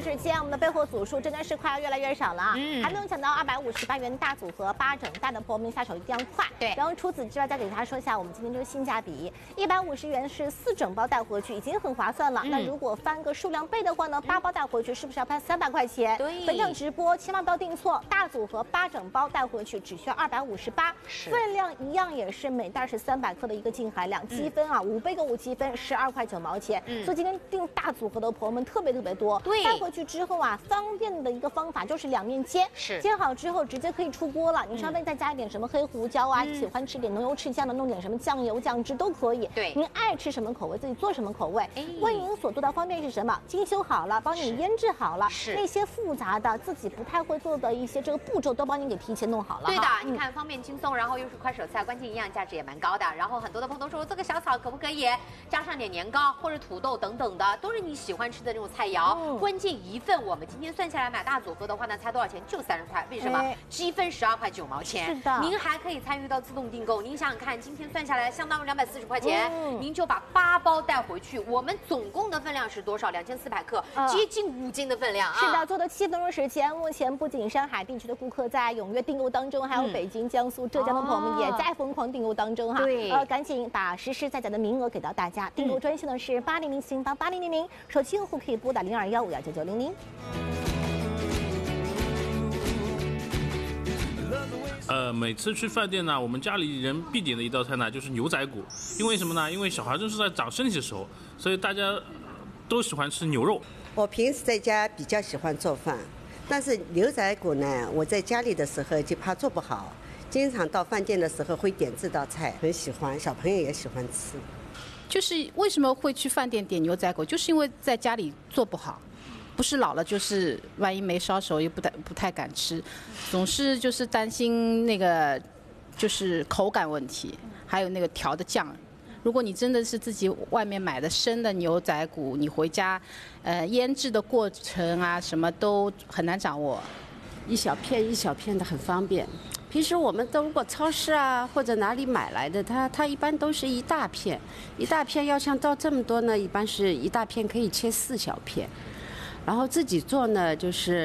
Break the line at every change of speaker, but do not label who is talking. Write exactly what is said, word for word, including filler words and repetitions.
时间，我们的备货组数真的是快要越来越少了啊！嗯，还没有抢到二百五十八元大组合八整大的朋友们下手一定要快。对，然后除此之外，再给大家说一下我们今天这个性价比，一百五十元是四整包带回去，已经很划算了。嗯、那如果翻个数量倍的话呢，八包带回去是不是要翻三百块钱？对，本场直播千万不要订错，大组合八整包带回去只需要二百五十八，分量一样也是每袋是三百克的一个净含量，积分啊五倍购物积分十二块九毛钱。嗯，所以今天订大组合的朋友们特别特别多。对，带回去之后啊，方便的一个方法就是两面煎，是煎好之后直接可以出锅了。你稍微再加一点什么黑胡椒啊，嗯、喜欢吃点浓油赤酱的，弄点什么酱油酱汁都可以。对，您爱吃什么口味自己做什么口味。哎，为您所做的方便是什么？精修好了，帮你腌制好了，是那些复杂的自己不太会做的一些这个步骤都帮你给提前弄好了。
对的，嗯、你看方便轻松，然后又是快手菜，关键营养价值也蛮高的。然后很多的朋友都说这个小炒可不可以加上点年糕或者土豆等等的，都是你喜欢吃的那种菜肴。嗯、关键一份我们今天算下来买大组合的话呢，才多少钱？就三十块。为什么？哎、积分十二块九毛钱。是的，您还可以参与到自动订购。您想想看，今天算下来相当于两百四十块钱，嗯、您就把八包带回去。我们总共的分量是多少？两千四百克，嗯、接近五斤的分量啊！
是的，做的七分钟时间，目前不仅上海地区的顾客在踊跃订购当中，还有北京、江苏、浙江的朋友们也在疯狂订购当中哈。对，呃，赶紧把实时在载的名额给到大家。订购专线呢是八零零四零八八零零零，手机用户可以拨打零二幺五幺九九零零。
呃，每次去饭店呢，我们家里人必点的一道菜呢就是牛仔骨，因为什么呢？因为小孩正是在长身体的时候，所以大家都喜欢吃牛肉。
我平时在家比较喜欢做饭，但是牛仔骨呢，我在家里的时候就怕做不好，经常到饭店的时候会点这道菜，很喜欢，小朋友也喜欢吃。
就是为什么会去饭店点牛仔骨，就是因为在家里做不好。不是老了，就是万一没烧熟，又不太不太敢吃，总是就是担心那个就是口感问题，还有那个调的酱。如果你真的是自己外面买的生的牛仔骨，你回家，呃，腌制的过程啊，什么都很难掌握。
一小片一小片的很方便。平时我们都如果超市啊或者哪里买来的，它它一般都是一大片，一大片要像到这么多呢，一般是一大片可以切四小片。然后自己做呢，就是